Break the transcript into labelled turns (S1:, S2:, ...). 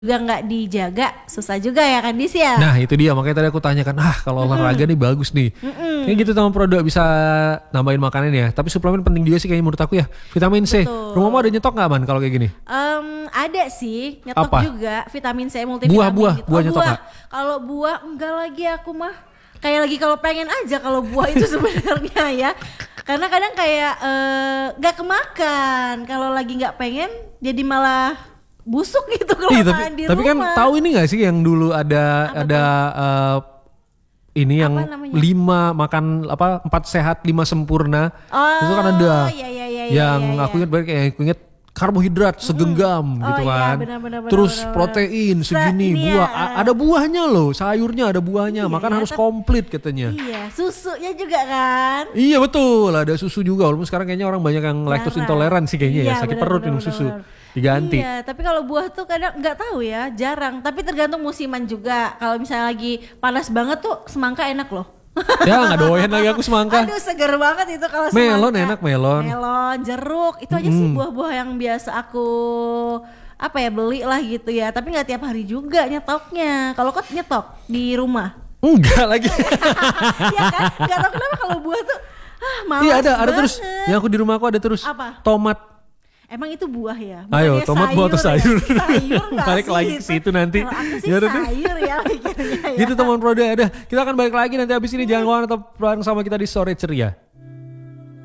S1: juga nggak dijaga, susah juga ya kan Dis ya.
S2: Nah itu dia, makanya tadi aku tanyakan, kalau olahraga nih bagus nih. Kayak gitu teman Prodo, bisa nambahin makanan ya. Tapi suplemen penting juga sih kayaknya menurut aku ya. Vitamin C.
S1: Betul.
S2: Rumahmu ada nyetok gak Man kalau kayak gini?
S1: Ada sih, nyetok
S2: Apa?
S1: juga vitamin C, multivitamin
S2: Buah-buah,
S1: gitu.
S2: buah nyetok
S1: buah.
S2: gak?
S1: Kalau buah enggak lagi aku mah. Kayak lagi kalau pengen aja kalau buah itu sebenarnya ya. Karena kadang kayak gak kemakan. Kalau lagi gak pengen jadi malah busuk gitu kalau makan di
S2: tapi kan
S1: rumah.
S2: tahu ini gak sih yang dulu ada ini yang
S1: namanya?
S2: 4 sehat 5 sempurna.
S1: Oh,
S2: itu kan ada
S1: iya,
S2: yang
S1: iya.
S2: aku ingat banget, kayak aku ingat karbohidrat segenggam gitu kan.
S1: Iya, benar,
S2: Terus
S1: benar.
S2: protein segini,
S1: Ini
S2: buah
S1: ya,
S2: ada buahnya loh, sayurnya ada buahnya,
S1: Iya,
S2: makan
S1: ya,
S2: harus komplit katanya.
S1: Iya, susunya juga kan.
S2: Iya betul, ada susu juga. Walaupun sekarang kayaknya orang banyak yang lactose
S1: Jarang.
S2: intoleran sih kayaknya
S1: Iya,
S2: ya, sakit
S1: benar,
S2: perut
S1: benar,
S2: minum susu.
S1: benar.
S2: Diganti.
S1: Iya, tapi kalau buah tuh kadang nggak tahu ya, jarang. Tapi tergantung musiman juga. Kalau misalnya lagi panas banget tuh semangka enak loh.
S2: Ya nggak doyan lagi aku semangka.
S1: Aduh seger banget itu kalau
S2: Melon
S1: semangka.
S2: enak, melon.
S1: Melon, jeruk, itu aja sih buah-buah yang biasa aku beli lah gitu ya. Tapi nggak tiap hari juga nyetoknya. Kalau kau nyetok di rumah?
S2: Enggak lagi.
S1: Ya kan? Nggak tahu kenapa kalau buah tuh malas
S2: Iya ada
S1: banget.
S2: terus. Yang aku di rumah aku ada terus.
S1: Apa?
S2: Tomat.
S1: Emang itu buah ya?
S2: Ayo,
S1: Bukannya
S2: tomat buah atau sayur?
S1: Ya? Sayur nggak
S2: Balik
S1: sih
S2: lagi
S1: itu?
S2: ke situ nanti.
S1: Kalau aku sih
S2: Ya udah.
S1: sayur ya mikirnya ya.
S2: Gitu teman Proda, ada. Kita akan balik lagi nanti abis ini, jangan kemana, tetap bareng sama kita di Sore Ceria.